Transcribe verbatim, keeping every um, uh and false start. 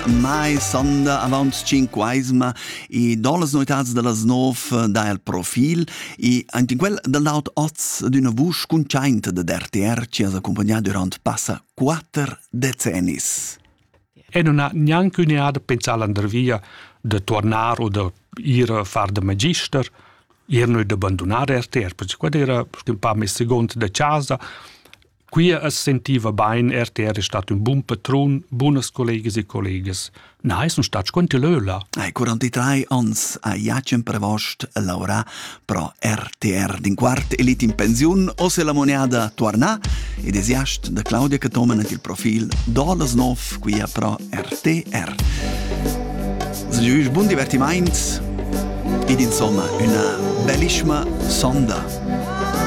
mai sonda avanti cinquaisma e dolas noitats de las nov da il profil e anche in quel dell'aut oz d'una voce conciainta de R T R ci has accompagnato durant passa quattro decennis. E non ha neanche un'idea di pensare andare via, di tornare o di ir a fare da magister, ir noi di abbandonare R T R, perché qua era un po' mes secondo da casa. Qui es sentiva bene, R T R è stato un buon patron, buone colleghe e colleghe. No, sono stati quanti l'ola. Ai quarantatré ans a Jacem prevost a lavorare pro R T R din quart elite in pensione o se la moneda torna e desiast da Claudia Catomen il profil dolas nov qui a pro R T R. Se giuis buon divertimento ed insomma una bellissima sonda.